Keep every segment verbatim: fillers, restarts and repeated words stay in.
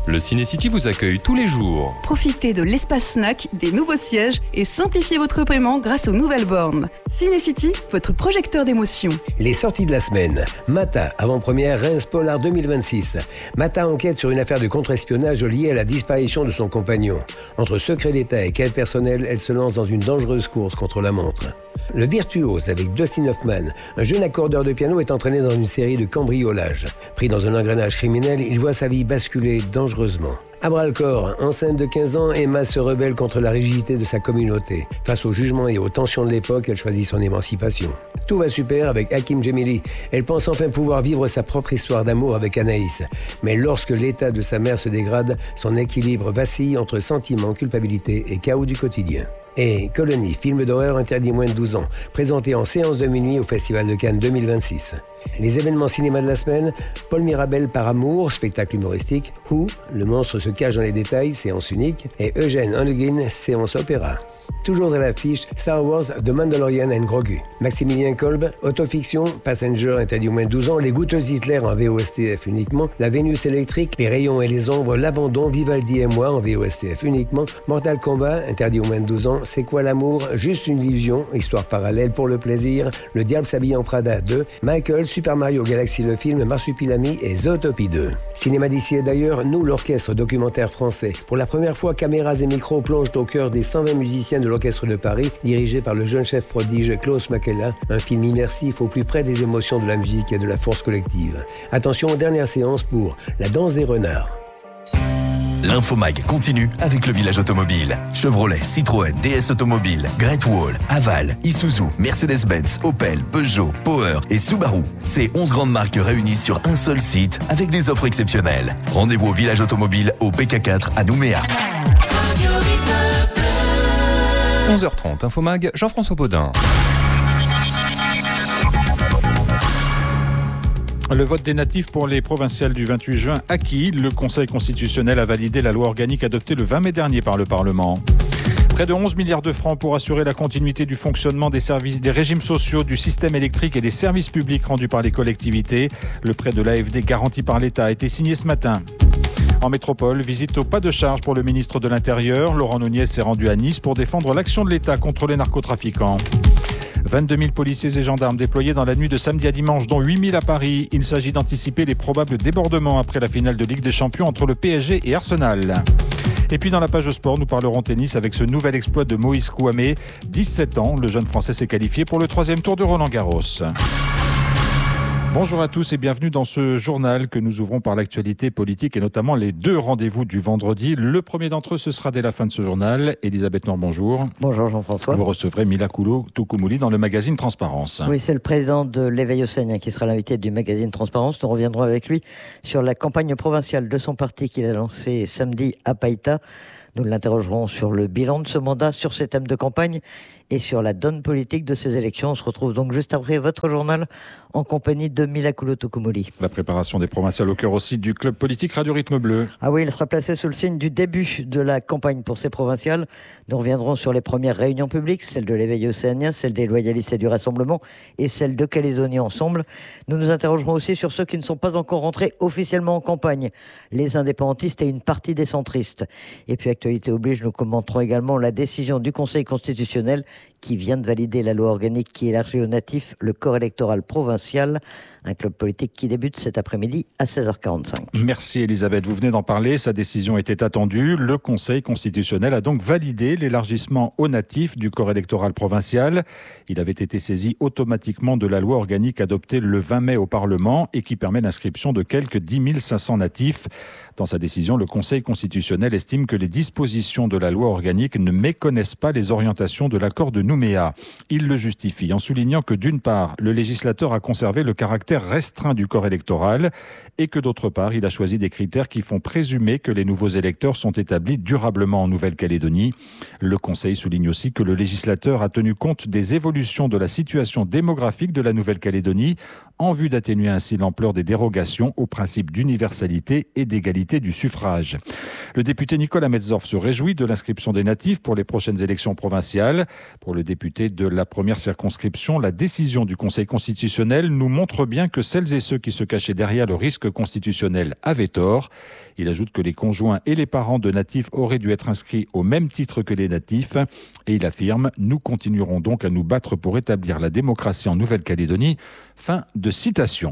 Le Ciné-City vous accueille tous les jours. Profitez de l'espace snack, des nouveaux sièges et simplifiez votre paiement grâce aux nouvelles bornes. Ciné-City, votre projecteur d'émotions. Les sorties de la semaine. Mata, avant-première, Reims Polar deux mille vingt-six. Mata enquête sur une affaire de contre-espionnage liée à la disparition de son compagnon. Entre secret d'État et quête personnelle, elle se lance dans une dangereuse course contre la montre. Le Virtuose avec Dustin Hoffman. Un jeune accordeur de piano est entraîné dans une série de cambriolages. Pris dans un engrenage criminel, il voit sa vie basculer dangereusement. À bras-le-corps, enceinte de quinze ans, Emma se rebelle contre la rigidité de sa communauté. Face au jugement et aux tensions de l'époque, elle choisit son émancipation. Tout va super avec Hakim Jemili. Elle pense enfin pouvoir vivre sa propre histoire d'amour avec Anaïs. Mais lorsque l'état de sa mère se dégrade, son équilibre vacille entre sentiments, culpabilité et chaos du quotidien. Et Colony, film d'horreur interdit moins de douze ans, présenté en séance de minuit au Festival de Cannes deux mille vingt-six. Les événements cinéma de la semaine, Paul Mirabel par amour, spectacle humoristique, Who, le monstre se cache dans les détails, séance unique, et Eugène Onegin, séance opéra. Toujours à l'affiche, Star Wars, The Mandalorian and Grogu. Maximilien Kolb, autofiction, Passenger interdit au moins de douze ans, Les Goûteuses Hitler en V O S T F uniquement, La Vénus électrique, Les Rayons et les Ombres, L'Abandon, Vivaldi et moi en V O S T F uniquement, Mortal Kombat interdit au moins de douze ans, C'est quoi l'amour? Juste une illusion, histoire parallèle pour le plaisir, Le Diable s'habille en Prada deux, Michael, Super Mario Galaxy le film, Marsupilami et Zootopie deux. Cinéma d'ici et d'ailleurs, nous l'orchestre documentaire français. Pour la première fois, caméras et micros plongent au cœur des cent vingt musiciens de l'Orchestre de Paris, dirigé par le jeune chef prodige Klaus Makela, un film immersif au plus près des émotions de la musique et de la force collective. Attention aux dernières séances pour La Danse des Renards. L'Infomag continue avec le village automobile. Chevrolet, Citroën, D S Automobile, Great Wall, Haval, Isuzu, Mercedes-Benz, Opel, Peugeot, Power et Subaru. Ces onze grandes marques réunies sur un seul site avec des offres exceptionnelles. Rendez-vous au village automobile au P K quatre à Nouméa. onze heures trente, Infomag, Jean-François Baudin. Le vote des natifs pour les provinciales du vingt-huit juin acquis. Le Conseil constitutionnel a validé la loi organique adoptée le vingt mai dernier par le Parlement. Près de onze milliards de francs pour assurer la continuité du fonctionnement des services, des régimes sociaux, du système électrique et des services publics rendus par les collectivités. Le prêt de l'A F D garanti par l'État a été signé ce matin. En métropole, visite au pas de charge pour le ministre de l'Intérieur. Laurent Nunez s'est rendu à Nice pour défendre l'action de l'État contre les narcotrafiquants. vingt-deux mille policiers et gendarmes déployés dans la nuit de samedi à dimanche, dont huit mille à Paris. Il s'agit d'anticiper les probables débordements après la finale de Ligue des Champions entre le P S G et Arsenal. Et puis dans la page sport, nous parlerons tennis avec ce nouvel exploit de Moïse Kouamé. dix-sept ans, le jeune Français s'est qualifié pour le troisième tour de Roland-Garros. Bonjour à tous et bienvenue dans ce journal que nous ouvrons par l'actualité politique et notamment les deux rendez-vous du vendredi. Le premier d'entre eux, ce sera dès la fin de ce journal. Elisabeth Noir, bonjour. Bonjour Jean-François. Vous recevrez Mila Toukoumouli dans le magazine Transparence. Oui, c'est le président de l'Éveil Océanien qui sera l'invité du magazine Transparence. Nous reviendrons avec lui sur la campagne provinciale de son parti qu'il a lancée samedi à Païta. Nous l'interrogerons sur le bilan de ce mandat, sur ses thèmes de campagne et sur la donne politique de ces élections. On se retrouve donc juste après votre journal en compagnie de Mila Toukoumouli. La préparation des provinciales au cœur aussi du club politique Radio Rythme Bleu. Ah oui, il sera placé sous le signe du début de la campagne pour ces provinciales. Nous reviendrons sur les premières réunions publiques, celle de l'Éveil Océanien, celle des loyalistes et du Rassemblement et celle de Calédonie Ensemble. Nous nous interrogerons aussi sur ceux qui ne sont pas encore rentrés officiellement en campagne, les indépendantistes et une partie des centristes. Et puis actualité oblige, nous commenterons également la décision du Conseil constitutionnel qui vient de valider la loi organique qui élargit aux natifs le corps électoral provincial. Un club politique qui débute cet après-midi à seize heures quarante-cinq. Merci Elisabeth, vous venez d'en parler, sa décision était attendue. Le Conseil constitutionnel a donc validé l'élargissement aux natifs du corps électoral provincial. Il avait été saisi automatiquement de la loi organique adoptée le vingt mai au Parlement et qui permet l'inscription de quelques dix mille cinq cents natifs. Dans sa décision, le Conseil constitutionnel estime que les dispositions de la loi organique ne méconnaissent pas les orientations de l'accord de Nouméa. Il le justifie en soulignant que d'une part, le législateur a conservé le caractère restreint du corps électoral et que d'autre part, il a choisi des critères qui font présumer que les nouveaux électeurs sont établis durablement en Nouvelle-Calédonie. Le Conseil souligne aussi que le législateur a tenu compte des évolutions de la situation démographique de la Nouvelle-Calédonie en vue d'atténuer ainsi l'ampleur des dérogations au principe d'universalité et d'égalité du suffrage. Le député Nicolas Metzdorf se réjouit de l'inscription des natifs pour les prochaines élections provinciales. Pour le le député de la première circonscription, la décision du Conseil constitutionnel nous montre bien que celles et ceux qui se cachaient derrière le risque constitutionnel avaient tort. Il ajoute que les conjoints et les parents de natifs auraient dû être inscrits au même titre que les natifs. Et il affirme « Nous continuerons donc à nous battre pour établir la démocratie en Nouvelle-Calédonie ». Fin de citation.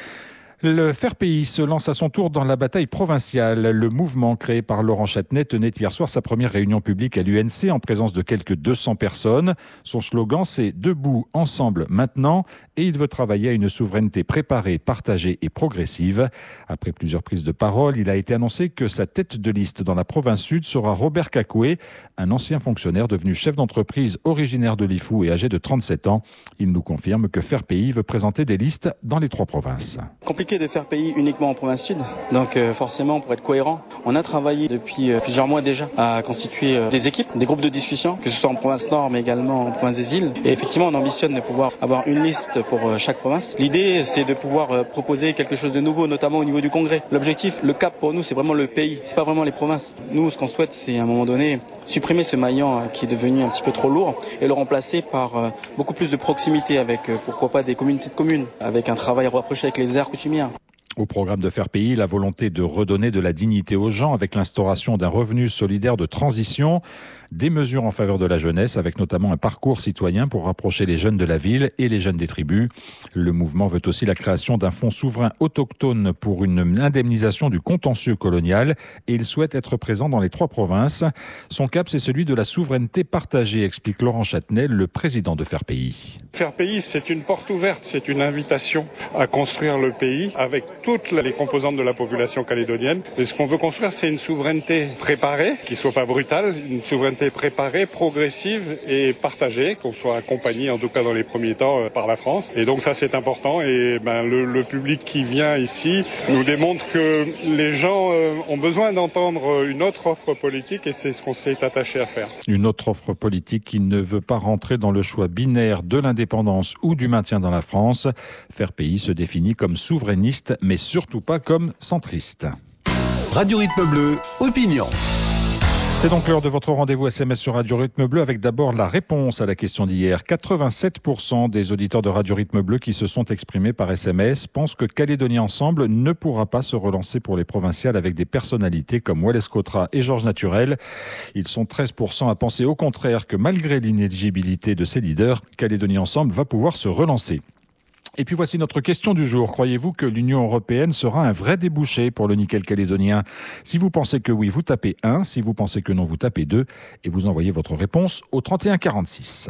Le Faire Pays se lance à son tour dans la bataille provinciale. Le mouvement créé par Laurent Châtenay tenait hier soir sa première réunion publique à l'U N C en présence de quelques deux cents personnes. Son slogan, c'est « Debout, ensemble, maintenant » et il veut travailler à une souveraineté préparée, partagée et progressive. Après plusieurs prises de parole, il a été annoncé que sa tête de liste dans la province sud sera Robert Cacoué, un ancien fonctionnaire devenu chef d'entreprise originaire de Lifou et âgé de trente-sept ans. Il nous confirme que Faire Pays veut présenter des listes dans les trois provinces. Compliqué de faire pays uniquement en province sud, donc euh, forcément pour être cohérent, on a travaillé depuis euh, plusieurs mois déjà à constituer euh, des équipes, des groupes de discussion, que ce soit en province nord mais également en province des îles. Et effectivement on ambitionne de pouvoir avoir une liste pour euh, chaque province. L'idée c'est de pouvoir euh, proposer quelque chose de nouveau, notamment au niveau du congrès. L'objectif, le cap pour nous c'est vraiment le pays, c'est pas vraiment les provinces. Nous ce qu'on souhaite c'est à un moment donné supprimer ce maillon euh, qui est devenu un petit peu trop lourd et le remplacer par euh, beaucoup plus de proximité avec euh, pourquoi pas des communautés de communes, avec un travail rapproché avec les aires coutumières. Au programme de Faire Pays, la volonté de redonner de la dignité aux gens avec l'instauration d'un revenu solidaire de transition, des mesures en faveur de la jeunesse avec notamment un parcours citoyen pour rapprocher les jeunes de la ville et les jeunes des tribus. Le mouvement veut aussi la création d'un fonds souverain autochtone pour une indemnisation du contentieux colonial et il souhaite être présent dans les trois provinces. Son cap, c'est celui de la souveraineté partagée, explique Laurent Châtenay, le président de Faire Pays. Faire Pays, c'est une porte ouverte, c'est une invitation à construire le pays avec toutes les composantes de la population calédonienne. Et ce qu'on veut construire, c'est une souveraineté préparée, qui ne soit pas brutale, une souveraineté préparée, progressive et partagée, qu'on soit accompagné, en tout cas dans les premiers temps, euh, par la France. Et donc ça, c'est important. Et ben, le, le public qui vient ici nous démontre que les gens euh, ont besoin d'entendre une autre offre politique et c'est ce qu'on s'est attaché à faire. Une autre offre politique qui ne veut pas rentrer dans le choix binaire de l'indépendance ou du maintien dans la France. Faire Pays se définit comme souverainiste, mais surtout pas comme centriste. Radio Rythme Bleu, opinion. C'est donc l'heure de votre rendez-vous S M S sur Radio Rythme Bleu avec d'abord la réponse à la question d'hier. quatre-vingt-sept pour cent des auditeurs de Radio Rythme Bleu qui se sont exprimés par S M S pensent que Calédonie Ensemble ne pourra pas se relancer pour les provinciales avec des personnalités comme Wallace Cotra et Georges Naturel. Ils sont treize pour cent à penser au contraire que malgré l'inéligibilité de ses leaders, Calédonie Ensemble va pouvoir se relancer. Et puis voici notre question du jour. Croyez-vous que l'Union européenne sera un vrai débouché pour le nickel calédonien ? Si vous pensez que oui, vous tapez un. Si vous pensez que non, vous tapez deux. Et vous envoyez votre réponse au trente et un quarante-six.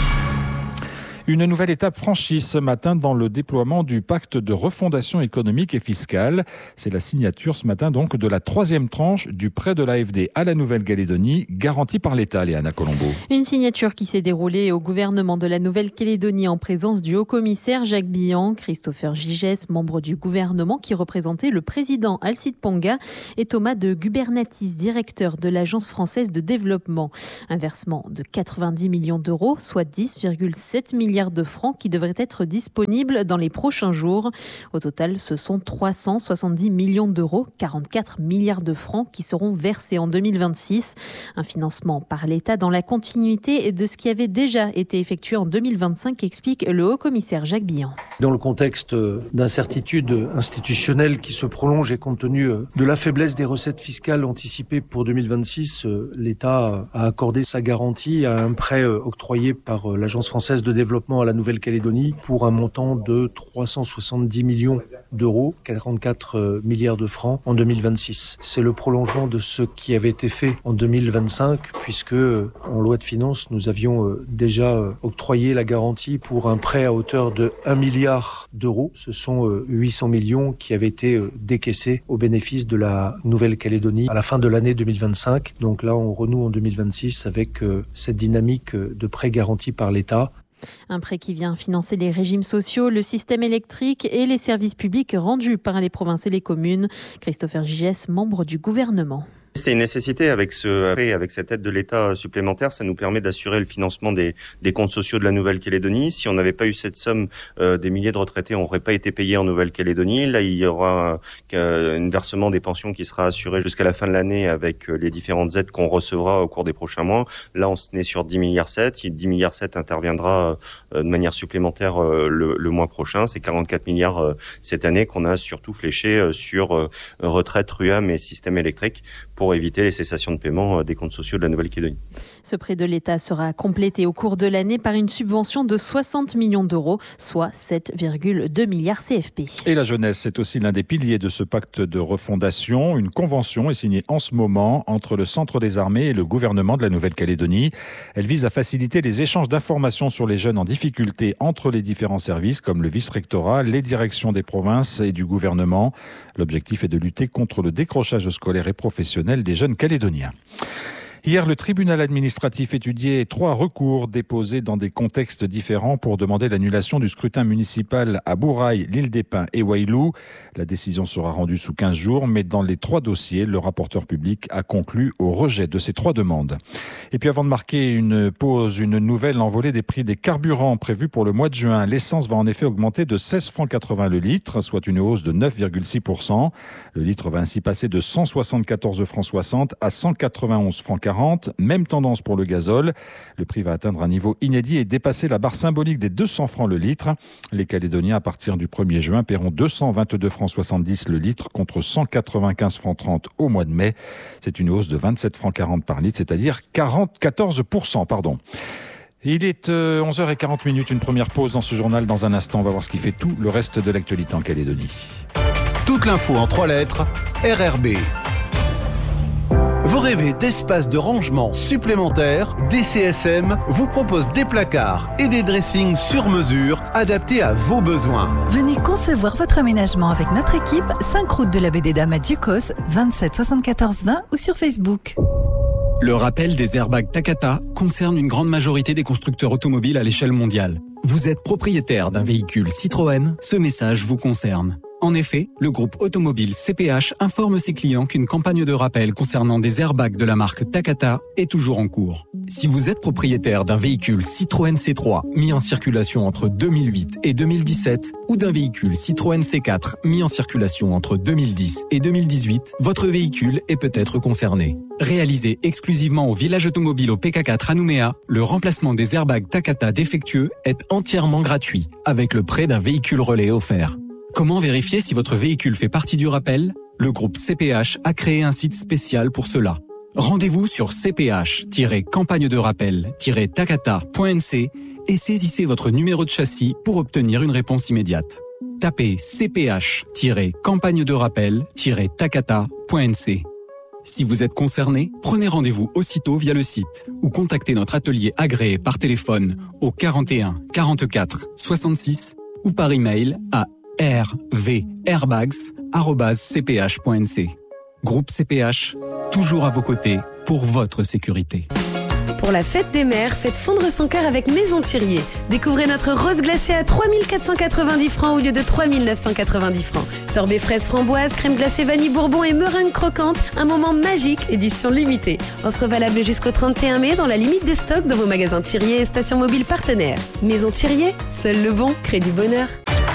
Une nouvelle étape franchie ce matin dans le déploiement du pacte de refondation économique et fiscale. C'est la signature ce matin donc de la troisième tranche du prêt de l'A F D à la Nouvelle-Calédonie, garantie par l'État, Léana Colombo. Une signature qui s'est déroulée au gouvernement de la Nouvelle-Calédonie en présence du haut-commissaire Jacques Bihan, Christopher Gigès, membre du gouvernement qui représentait le président Alcide Ponga et Thomas de Gubernatis, directeur de l'Agence française de développement. Un versement de quatre-vingt-dix millions d'euros, soit dix virgule sept milliards de francs qui devraient être disponibles dans les prochains jours. Au total, ce sont trois cent soixante-dix millions d'euros, quarante-quatre milliards de francs qui seront versés en deux mille vingt-six. Un financement par l'État dans la continuité de ce qui avait déjà été effectué en deux mille vingt-cinq, explique le haut-commissaire Jacques Bihan. Dans le contexte d'incertitude institutionnelle qui se prolonge et compte tenu de la faiblesse des recettes fiscales anticipées pour deux mille vingt-six, l'État a accordé sa garantie à un prêt octroyé par l'Agence française de développement à la Nouvelle-Calédonie pour un montant de trois cent soixante-dix millions d'euros, quarante-quatre milliards de francs en deux mille vingt-six. C'est le prolongement de ce qui avait été fait en deux mille vingt-cinq puisque en loi de finances, nous avions déjà octroyé la garantie pour un prêt à hauteur de un milliard d'euros. Ce sont huit cents millions qui avaient été décaissés au bénéfice de la Nouvelle-Calédonie à la fin de l'année deux mille vingt-cinq. Donc là, on renoue en deux mille vingt-six avec cette dynamique de prêt garanti par l'État. Un prêt qui vient financer les régimes sociaux, le système électrique et les services publics rendus par les provinces et les communes. Christopher Gigès, membre du gouvernement. C'est une nécessité avec ce, avec cette aide de l'État supplémentaire, ça nous permet d'assurer le financement des, des comptes sociaux de la Nouvelle-Calédonie. Si on n'avait pas eu cette somme, euh, des milliers de retraités n'auraient pas été payés en Nouvelle-Calédonie. Là, il y aura un, un versement des pensions qui sera assuré jusqu'à la fin de l'année avec les différentes aides qu'on recevra au cours des prochains mois. Là, on se met sur dix milliards sept. dix milliards sept interviendra euh, de manière supplémentaire euh, le, le mois prochain. C'est quarante-quatre milliards euh, cette année qu'on a surtout fléché euh, sur euh, retraite, R U A M et système électrique pour éviter les cessations de paiement des comptes sociaux de la Nouvelle-Calédonie. Ce prêt de l'État sera complété au cours de l'année par une subvention de soixante millions d'euros, soit sept virgule deux milliards C F P. Et la jeunesse, c'est aussi l'un des piliers de ce pacte de refondation. Une convention est signée en ce moment entre le Centre des armées et le gouvernement de la Nouvelle-Calédonie. Elle vise à faciliter les échanges d'informations sur les jeunes en difficulté entre les différents services comme le vice-rectorat, les directions des provinces et du gouvernement. L'objectif est de lutter contre le décrochage scolaire et professionnel des jeunes calédoniens. Hier, le tribunal administratif étudiait trois recours déposés dans des contextes différents pour demander l'annulation du scrutin municipal à Bourail, l'Île des Pins et Wailou. La décision sera rendue sous quinze jours, mais dans les trois dossiers, le rapporteur public a conclu au rejet de ces trois demandes. Et puis avant de marquer une pause, une nouvelle envolée des prix des carburants prévue pour le mois de juin. L'essence va en effet augmenter de seize francs quatre-vingts le litre, soit une hausse de neuf virgule six pour cent. Le litre va ainsi passer de cent soixante-quatorze francs soixante à cent quatre-vingt-onze francs quarante. Même tendance pour le gazole. Le prix va atteindre un niveau inédit et dépasser la barre symbolique des deux cents francs le litre. Les Calédoniens, à partir du premier juin, paieront deux cent vingt-deux francs soixante-dix le litre contre cent quatre-vingt-quinze francs trente au mois de mai. C'est une hausse de vingt-sept francs quarante par litre, c'est-à-dire quatorze pour cent. Pardon. Il est euh, onze heures quarante, une première pause dans ce journal. Dans un instant, on va voir ce qui fait tout le reste de l'actualité en Calédonie. Toute l'info en trois lettres, R R B. Vous rêvez d'espace de rangement supplémentaires? D C S M vous propose des placards et des dressings sur mesure adaptés à vos besoins. Venez concevoir votre aménagement avec notre équipe, cinq route de la Baie des Dames à Ducos, vingt-sept soixante-quatorze vingt ou sur Facebook. Le rappel des airbags Takata concerne une grande majorité des constructeurs automobiles à l'échelle mondiale. Vous êtes propriétaire d'un véhicule Citroën, ce message vous concerne. En effet, le groupe automobile C P H informe ses clients qu'une campagne de rappel concernant des airbags de la marque Takata est toujours en cours. Si vous êtes propriétaire d'un véhicule Citroën C trois mis en circulation entre deux mille huit et deux mille dix-sept ou d'un véhicule Citroën C quatre mis en circulation entre deux mille dix et deux mille dix-huit, votre véhicule est peut-être concerné. Réalisé exclusivement au village automobile au P K quatre à Nouméa, le remplacement des airbags Takata défectueux est entièrement gratuit, avec le prêt d'un véhicule relais offert. Comment vérifier si votre véhicule fait partie du rappel? Le groupe C P H a créé un site spécial pour cela. Rendez-vous sur c p h tiret campagne de rappel tiret takata point n c et saisissez votre numéro de châssis pour obtenir une réponse immédiate. Tapez c p h tiret campagne de rappel tiret takata point n c. Si vous êtes concerné, prenez rendez-vous aussitôt via le site ou contactez notre atelier agréé par téléphone au quarante et un quarante-quatre soixante-six ou par email à r v airbags arobase c p h point n c. Groupe C P H, toujours à vos côtés pour votre sécurité. Pour la fête des mères, faites fondre son cœur avec Maison Thirier. Découvrez notre rose glacée à trois mille quatre cent quatre-vingt-dix francs au lieu de trois mille neuf cent quatre-vingt-dix francs. Sorbet fraise framboise, crème glacée vanille bourbon et meringue croquante. Un moment magique, édition limitée. Offre valable jusqu'au trente et un mai dans la limite des stocks dans vos magasins Thirier et stations mobiles partenaires. Maison Thirier, seul le bon crée du bonheur.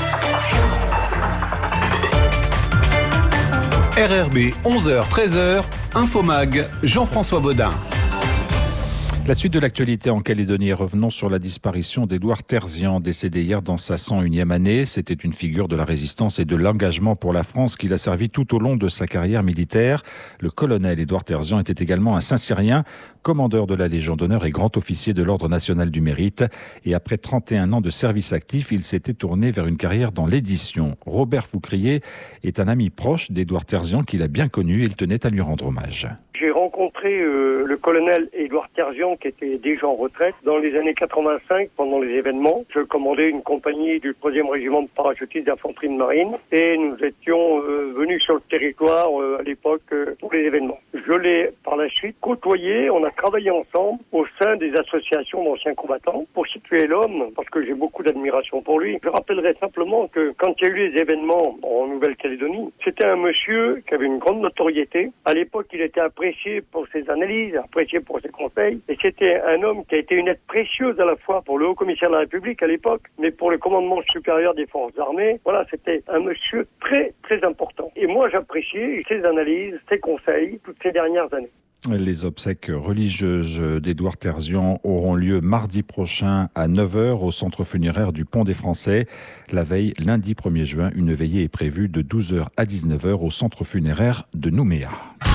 R R B, onze heures treize heures, Infomag, Jean-François Baudin. La suite de l'actualité en Calédonie. Revenons sur la disparition d'Édouard Terzian, décédé hier dans sa cent unième année. C'était une figure de la résistance et de l'engagement pour la France qu'il a servi tout au long de sa carrière militaire. Le colonel Édouard Terzian était également un Saint-Cyrien, commandeur de la Légion d'honneur et grand officier de l'Ordre national du mérite. Et après trente et un ans de service actif, il s'était tourné vers une carrière dans l'édition. Robert Foucrier est un ami proche d'Édouard Terzian qu'il a bien connu et il tenait à lui rendre hommage. J'ai rencontré rencontré euh, le colonel Édouard Terzian, qui était déjà en retraite, dans les années quatre-vingt-cinq, pendant les événements. Je commandais une compagnie du troisième régiment de parachutistes d'infanterie de marine, et nous étions euh, venus sur le territoire euh, à l'époque euh, pour les événements. Je l'ai par la suite côtoyé, on a travaillé ensemble au sein des associations d'anciens combattants pour situer l'homme, parce que j'ai beaucoup d'admiration pour lui. Je rappellerai simplement que quand il y a eu les événements en Nouvelle-Calédonie, c'était un monsieur qui avait une grande notoriété. À l'époque, il était apprécié pour ses analyses, apprécié pour ses conseils, et c'était un homme qui a été une aide précieuse à la fois pour le haut-commissaire de la République à l'époque, mais pour le commandement supérieur des forces armées. Voilà, c'était un monsieur très, très important. Et moi, j'appréciais ses analyses, ses conseils, toutes ces dernières années. Les obsèques religieuses d'Édouard Terzian auront lieu mardi prochain à neuf heures au centre funéraire du Pont des Français. La veille, lundi premier juin, une veillée est prévue de douze heures à dix-neuf heures au centre funéraire de Nouméa.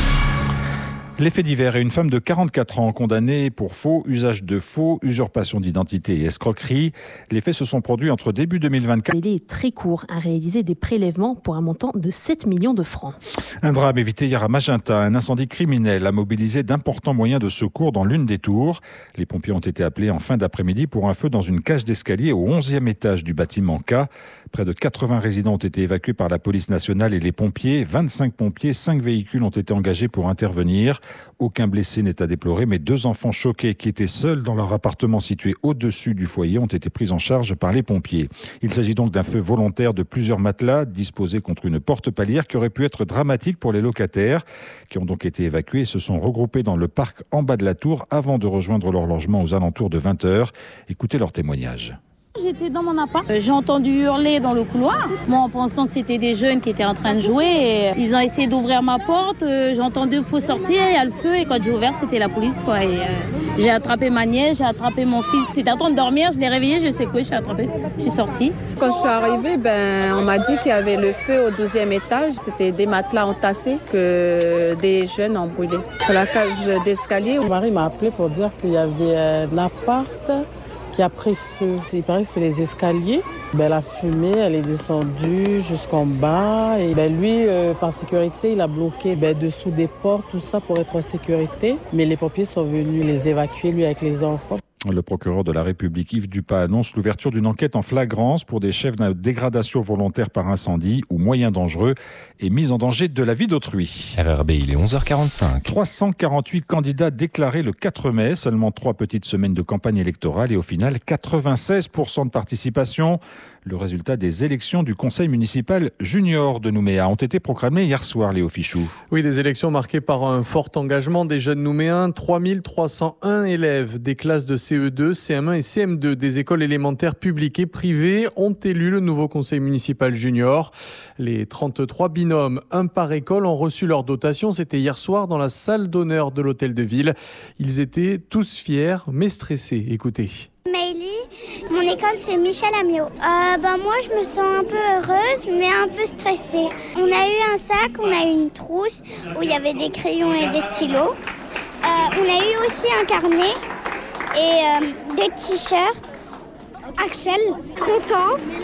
Les faits divers et une femme de quarante-quatre ans condamnée pour faux, usage de faux, usurpation d'identité et escroquerie. Les faits se sont produits entre début deux mille vingt-quatre. Le délai est très court à réaliser des prélèvements pour un montant de sept millions de francs. Un drame évité hier à Magenta. Un incendie criminel a mobilisé d'importants moyens de secours dans l'une des tours. Les pompiers ont été appelés en fin d'après-midi pour un feu dans une cage d'escalier au onzième étage du bâtiment K. Près de quatre-vingts résidents ont été évacués par la police nationale et les pompiers. vingt-cinq pompiers, cinq véhicules ont été engagés pour intervenir. Aucun blessé n'est à déplorer, mais deux enfants choqués qui étaient seuls dans leur appartement situé au-dessus du foyer ont été pris en charge par les pompiers. Il s'agit donc d'un feu volontaire de plusieurs matelas disposés contre une porte palière qui aurait pu être dramatique pour les locataires, qui ont donc été évacués et se sont regroupés dans le parc en bas de la tour avant de rejoindre leur logement aux alentours de vingt heures. Écoutez leur témoignage. J'étais dans mon appart, j'ai entendu hurler dans le couloir, moi en pensant que c'était des jeunes qui étaient en train de jouer. Et ils ont essayé d'ouvrir ma porte, j'ai entendu qu'il faut sortir, il y a le feu et quand j'ai ouvert c'était la police quoi. Et, euh, j'ai attrapé ma nièce, j'ai attrapé mon fils, c'était en train de dormir, je l'ai réveillé, je sais quoi, j'ai attrapé, je suis sortie. Quand je suis arrivée, ben, on m'a dit qu'il y avait le feu au douzième étage, c'était des matelas entassés que des jeunes ont brûlé. Dans la cage d'escalier, mon mari m'a appelé pour dire qu'il y avait un appart qui a pris feu. Il paraît que c'est les escaliers. Ben, la fumée, elle est descendue jusqu'en bas. Et ben, lui, euh, par sécurité, il a bloqué ben, dessous des portes, tout ça pour être en sécurité. Mais les pompiers sont venus les évacuer, lui, avec les enfants. Le procureur de la République, Yves Dupas, annonce l'ouverture d'une enquête en flagrance pour des chefs de dégradation volontaire par incendie ou moyen dangereux et mise en danger de la vie d'autrui. R R B, il est onze heures quarante-cinq. trois cent quarante-huit candidats déclarés le quatre mai, seulement trois petites semaines de campagne électorale et au final quatre-vingt-seize pour cent de participation. Le résultat des élections du conseil municipal junior de Nouméa ont été proclamés hier soir, Léo Fichou. Oui, des élections marquées par un fort engagement des jeunes Nouméens. trois mille trois cent un élèves des classes de C E deux, C M un et C M deux des écoles élémentaires publiques et privées ont élu le nouveau conseil municipal junior. Les trente-trois binômes, un par école, ont reçu leur dotation. C'était hier soir dans la salle d'honneur de l'hôtel de ville. Ils étaient tous fiers mais stressés. Écoutez. Maëlie, mon école c'est Michel Amiot. Euh, bah, moi je me sens un peu heureuse mais un peu stressée. On a eu un sac, on a eu une trousse où il y avait des crayons et des stylos. Euh, on a eu aussi un carnet et euh, des t-shirts. Axel, content.